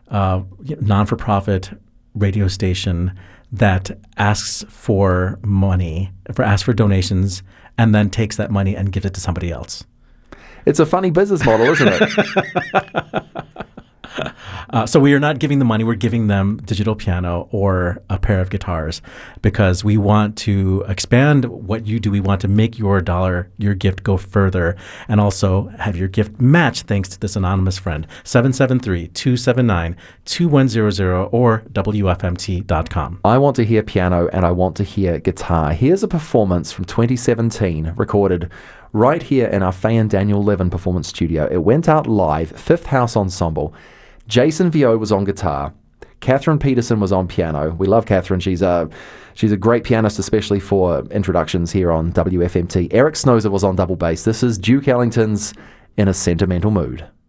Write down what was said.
non-for-profit radio station that asks for donations, and then takes that money and gives it to somebody else. It's a funny business model, isn't it? So we are not giving the money, we're giving them digital piano or a pair of guitars, because we want to expand what you do. We want to make your gift go further, and also have your gift match thanks to this anonymous friend. 773-279-2100 or WFMT.com. I want to hear piano and I want to hear guitar. Here's a performance from 2017 recorded right here in our Faye and Daniel Levin performance studio. It went out live, Fifth House Ensemble. Jason Vio was on guitar. Catherine Peterson was on piano. We love Catherine. She's a great pianist, especially for introductions here on WFMT. Eric Snozer was on double bass. This is Duke Ellington's In a Sentimental Mood.